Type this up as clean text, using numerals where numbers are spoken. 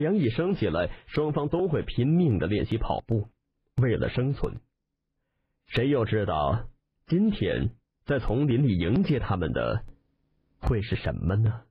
阳一升起来，双方都会拼命的练习跑步，为了生存。谁又知道今天在丛林里迎接他们的会是什么呢？